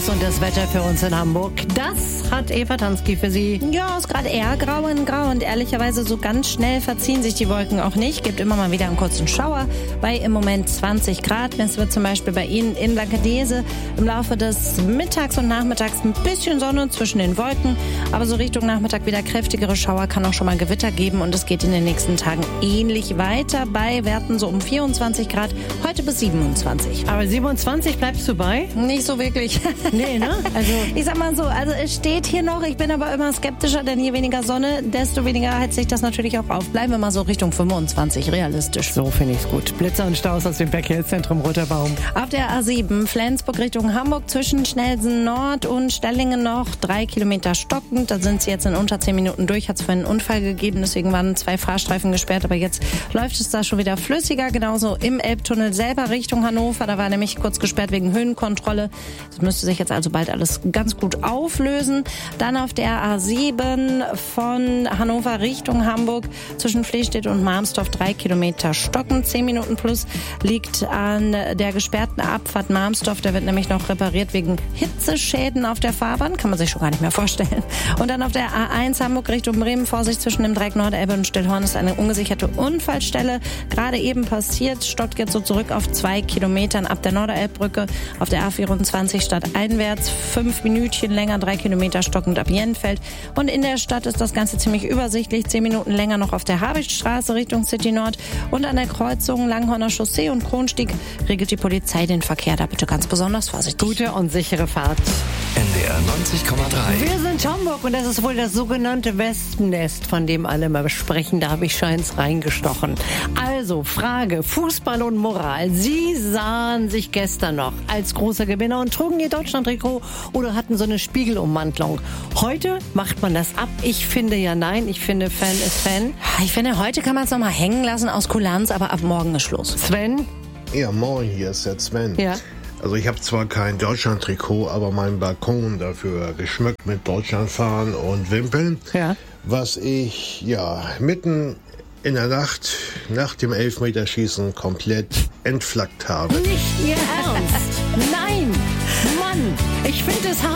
los und das Wetter für uns in Hamburg, das hat Eva Tansky für Sie. Ja, ist gerade eher grau in grau und ehrlicherweise so ganz schnell verziehen sich die Wolken auch nicht. Gibt immer mal wieder einen kurzen Schauer bei im Moment 20 Grad. Es wird zum Beispiel bei Ihnen in Blankenese im Laufe des Mittags und Nachmittags ein bisschen Sonne zwischen den Wolken. Aber so Richtung Nachmittag wieder kräftigere Schauer, kann auch schon mal Gewitter geben und es geht in den nächsten Tagen ähnlich weiter bei Werten so um 24 Grad, heute bis 27. Aber 27 bleibst du bei? Nicht so wirklich. Nee, ne? Also ich sag mal so, also es steht hier noch, ich bin aber immer skeptischer, denn je weniger Sonne, desto weniger heizt sich das natürlich auch auf. Bleiben wir mal so Richtung 25, realistisch. so finde ich's gut. Blitzer und Staus aus dem Verkehrszentrum Roter Baum. Auf der A7 Flensburg Richtung Hamburg zwischen Schnellsen Nord und Stellingen noch 3 Kilometer stockend. Da sind sie jetzt in unter 10 Minuten durch. Hat es vorhin einen Unfall gegeben, deswegen waren 2 Fahrstreifen gesperrt. Aber jetzt läuft es da schon wieder flüssiger. Genauso im Elbtunnel selber Richtung Hannover. Da war nämlich kurz gesperrt wegen Höhenkontrolle. Das müsste sich jetzt also bald alles ganz gut auflösen. Dann auf der A7 von Hannover Richtung Hamburg zwischen Flehstedt und Marmstorf 3 Kilometer stockend. 10 Minuten plus liegt an der gesperrten Abfahrt Marmstorf. Da wird nämlich noch repariert wegen Hitzeschäden auf der Fahrbahn. Kann man sich schon gar nicht mehr vorstellen. Und dann auf der A1 Hamburg Richtung Bremen. Vorsicht, zwischen dem Dreieck Nordelbe und Stillhorn ist eine ungesicherte Unfallstelle. Gerade eben passiert. Stockt jetzt so zurück auf 2 Kilometern ab der Norderelbbrücke. Auf der A24 stadteinwärts 5 Minütchen länger, 3 Kilometer stockend ab Jenfeld. Und in der Stadt ist das Ganze ziemlich übersichtlich. 10 Minuten länger noch auf der Habichtstraße Richtung City Nord. Und an der Kreuzung Langhorner Chaussee und Kronstieg regelt die Polizei den Verkehr. Da bitte ganz besonders vorsichtig. Gute und sichere Fahrt. NDR 90,3. Wir sind Hamburg und das ist wohl das sogenannte Wespennest, von dem alle mal besprechen. Da habe ich scheins reingestochen. Also, Frage, Fußball und Moral. Sie sahen sich gestern noch als großer Gewinner und trugen ihr Deutschland-Trikot oder hatten so eine Spiegelummantelung. Heute macht man das ab. Ich finde ja nein. Ich finde, Fan ist Fan. Ich finde, heute kann man es noch mal hängen lassen aus Kulanz, aber ab morgen ist Schluss. Sven? Ja, moin, hier ist der Sven. Ja. Also ich habe zwar kein Deutschland-Trikot, aber meinen Balkon dafür geschmückt mit Deutschlandfahnen und Wimpeln. Ja. Was ich, mitten in der Nacht nach dem Elfmeterschießen komplett entflackt habe. Nicht Ihr Ernst? Nein! Mann, ich finde es hart.